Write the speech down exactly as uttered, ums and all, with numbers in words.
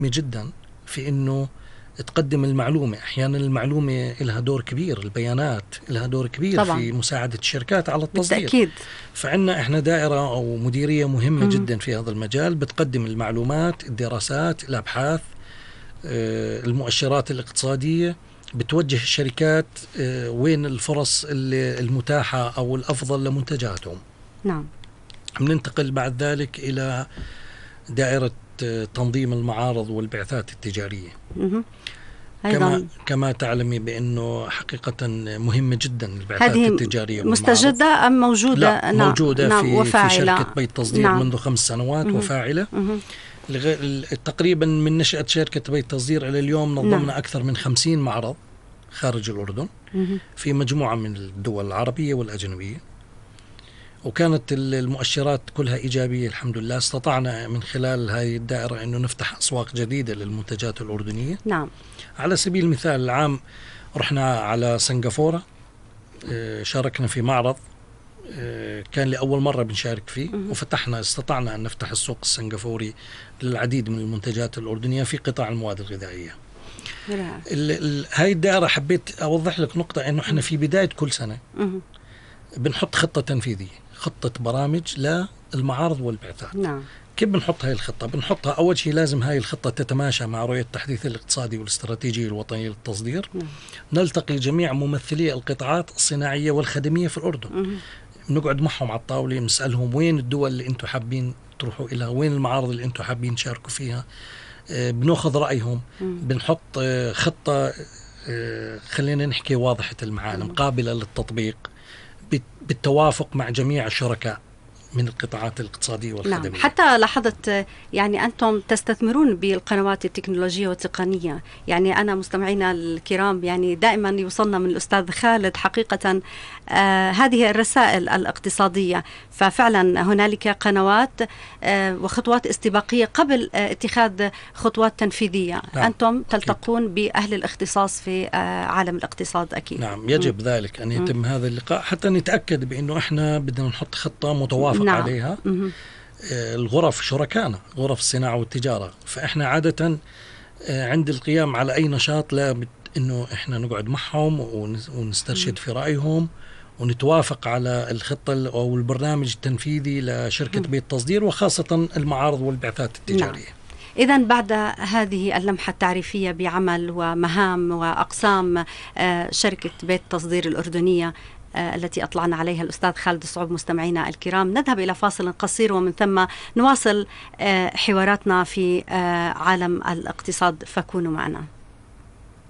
جدا في إنه تقدم المعلومة. أحيانا المعلومة لها دور كبير، البيانات لها دور كبير طبعا في مساعدة الشركات على التصدير بالتأكيد. فعنا إحنا دائرة أو مديرية مهمة م- جدا في هذا المجال، بتقدم المعلومات، الدراسات، الأبحاث، المؤشرات الاقتصادية، بتوجه الشركات وين الفرص المتاحة أو الأفضل لمنتجاتهم. نعم. بننتقل بعد ذلك إلى دائرة تنظيم المعارض والبعثات التجارية. كما كما تعلمي بأنه حقيقة مهمة جدا البعثات التجارية مستجدة أم موجودة؟ لا موجودة نعم. في, وفاعلة. في شركة بيت تصدير نعم. منذ خمس سنوات مه. وفاعلة. مه. تقريبا من نشأة شركة بيت تصدير إلى اليوم نظمنا نعم. أكثر من خمسين معرض خارج الأردن مه. في مجموعة من الدول العربية والأجنبية، وكانت المؤشرات كلها إيجابية الحمد لله. استطعنا من خلال هذه الدائرة أنه نفتح أسواق جديدة للمنتجات الأردنية. نعم. على سبيل المثال العام رحنا على سنغافورة، شاركنا في معرض كان لأول مرة بنشارك فيه، وفتحنا استطعنا أن نفتح السوق السنغافوري للعديد من المنتجات الأردنية في قطاع المواد الغذائية. هاي الدائرة حبيت أوضح لك نقطة، أنه إحنا في بداية كل سنة بنحط خطة تنفيذية، خطة برامج للمعارض والبعثات. نعم. كيف بنحط هاي الخطة؟ بنحطها أول شيء لازم هاي الخطة تتماشى مع رؤية التحديث الاقتصادي والاستراتيجية الوطنية للتصدير. نعم. نلتقي جميع ممثلي القطاعات الصناعية والخدمية في الأردن، مه. نقعد معهم على الطاولة، نسألهم وين الدول اللي أنتم حابين تروحوا إليها، وين المعارض اللي أنتم حابين تشاركوا فيها. آه بنأخذ رأيهم. مه. بنحط آه خطة آه خلينا نحكي واضحة المعالم، مه. قابلة للتطبيق بالتوافق مع جميع الشركاء من القطاعات الاقتصادية والخدمية. نعم. حتى لاحظت يعني أنتم تستثمرون بالقنوات التكنولوجية والتقنية. يعني أنا مستمعينا الكرام يعني دائما يوصلنا من الأستاذ خالد حقيقة آه هذه الرسائل الاقتصادية، ففعلا هنالك قنوات آه وخطوات استباقية قبل آه اتخاذ خطوات تنفيذية. نعم. أنتم تلتقون أكيد بأهل الاختصاص في آه عالم الاقتصاد أكيد. نعم يجب م. ذلك أن يتم م. هذا اللقاء حتى نتأكد بأنه إحنا بدنا نحط خطة متوافقة. نعم. عليها. م- الغرف شركائنا، غرف الصناعة والتجارة، فإحنا عادة عند القيام على أي نشاط لا إنه إحنا نقعد معهم ونسترشد في رأيهم ونتوافق على الخطة أو البرنامج التنفيذي لشركة بيت تصدير، وخاصة المعارض والبعثات التجارية. نعم. إذن بعد هذه اللمحة التعريفية بعمل ومهام وأقسام شركة بيت تصدير الأردنية التي أطلعنا عليها الأستاذ خالد الصعوب، مستمعينا الكرام نذهب إلى فاصل قصير ومن ثم نواصل حواراتنا في عالم الاقتصاد، فكونوا معنا.